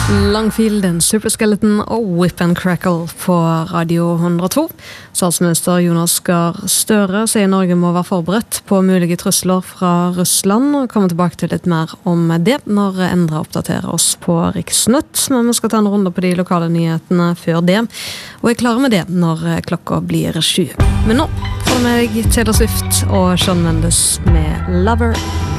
Langfield, en Superskeleton og Whip and Crackle på Radio 102. Statsminister Jonas Gahr Støre sier Norge må være forberedt på mulige trusler fra Russland, og kommer tilbake til litt mer om det når Endre oppdaterer oss på Riksnytt. Men vi skal ta en runde på de lokale nyhetene før det, og jeg klarer med det når klokka blir 7. Men nå får vi Taylor Swift og Shawn Mendes med Lover.